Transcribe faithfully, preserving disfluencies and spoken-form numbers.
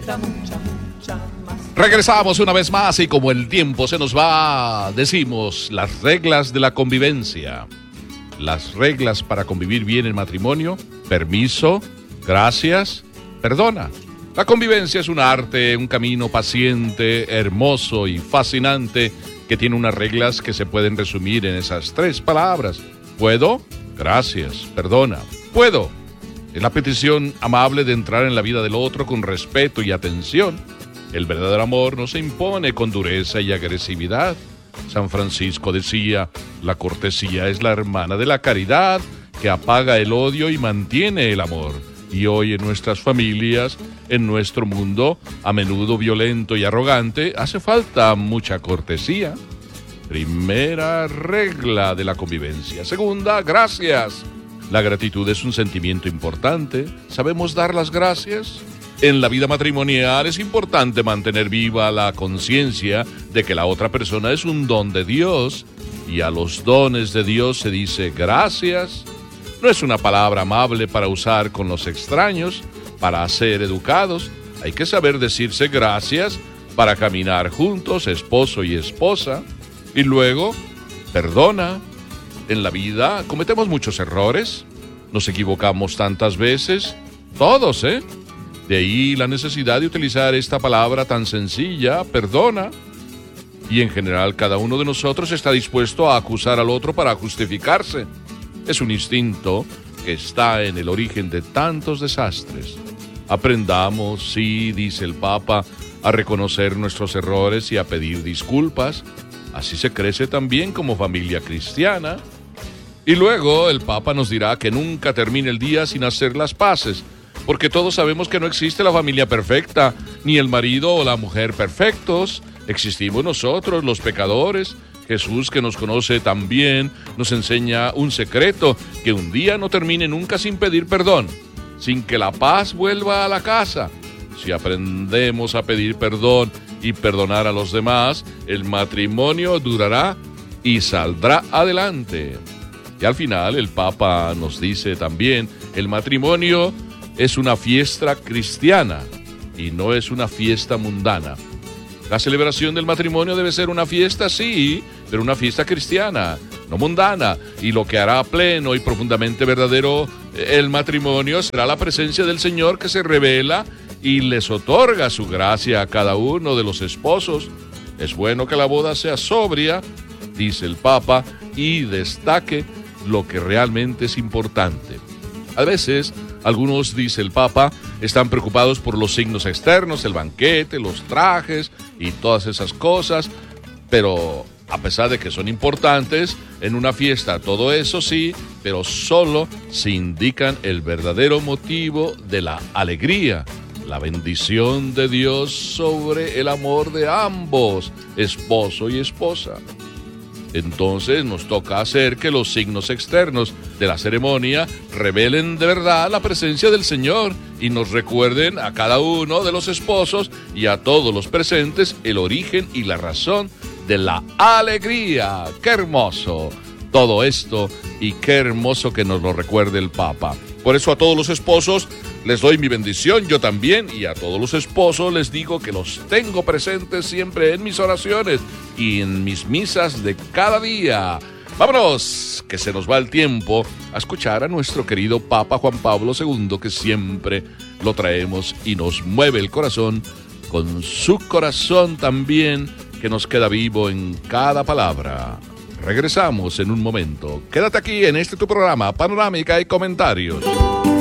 Regresamos una vez más y como el tiempo se nos va, decimos las reglas de la convivencia. Las reglas para convivir bien en matrimonio: permiso, gracias, perdona. La convivencia es un arte, un camino paciente, hermoso y fascinante que tiene unas reglas que se pueden resumir en esas tres palabras. Puedo, gracias, perdona. Puedo. Es la petición amable de entrar en la vida del otro con respeto y atención. El verdadero amor no se impone con dureza y agresividad. San Francisco decía, la cortesía es la hermana de la caridad que apaga el odio y mantiene el amor. Y hoy en nuestras familias, en nuestro mundo, a menudo violento y arrogante, hace falta mucha cortesía. Primera regla de la convivencia. Segunda, gracias. La gratitud es un sentimiento importante. ¿Sabemos dar las gracias? En la vida matrimonial es importante mantener viva la conciencia de que la otra persona es un don de Dios, y a los dones de Dios se dice gracias. No es una palabra amable para usar con los extraños, para ser educados. Hay que saber decirse gracias para caminar juntos, esposo y esposa. Y luego, perdona. En la vida cometemos muchos errores. Nos equivocamos tantas veces. Todos, ¿eh? De ahí la necesidad de utilizar esta palabra tan sencilla, perdona. Y en general cada uno de nosotros está dispuesto a acusar al otro para justificarse. Es un instinto que está en el origen de tantos desastres. Aprendamos, sí, dice el Papa, a reconocer nuestros errores y a pedir disculpas. Así se crece también como familia cristiana. Y luego el Papa nos dirá que nunca termine el día sin hacer las paces, porque todos sabemos que no existe la familia perfecta, ni el marido o la mujer perfectos. Existimos nosotros, los pecadores. Jesús, que nos conoce tan bien, nos enseña un secreto: que un día no termine nunca sin pedir perdón, sin que la paz vuelva a la casa. Si aprendemos a pedir perdón y perdonar a los demás, el matrimonio durará y saldrá adelante. Y al final el Papa nos dice también, el matrimonio es una fiesta cristiana y no es una fiesta mundana. La celebración del matrimonio debe ser una fiesta, sí, pero una fiesta cristiana, no mundana. Y lo que hará pleno y profundamente verdadero el matrimonio será la presencia del Señor, que se revela y les otorga su gracia a cada uno de los esposos. Es bueno que la boda sea sobria, dice el Papa, y destaque lo que realmente es importante. A veces, algunos, dice el Papa, están preocupados por los signos externos, el banquete, los trajes y todas esas cosas, pero a pesar de que son importantes, en una fiesta todo eso sí, pero solo se indican el verdadero motivo de la alegría, la bendición de Dios sobre el amor de ambos, esposo y esposa. Entonces nos toca hacer que los signos externos de la ceremonia revelen de verdad la presencia del Señor y nos recuerden a cada uno de los esposos y a todos los presentes el origen y la razón de la alegría. ¡Qué hermoso todo esto! Y qué hermoso que nos lo recuerde el Papa. Por eso a todos los esposos les doy mi bendición, yo también, y a todos los esposos les digo que los tengo presentes siempre en mis oraciones y en mis misas de cada día. Vámonos, que se nos va el tiempo, a escuchar a nuestro querido Papa Juan Pablo segundo, que siempre lo traemos y nos mueve el corazón con su corazón también, que nos queda vivo en cada palabra. Regresamos en un momento. Quédate aquí en este tu programa, Panorámica y Comentarios.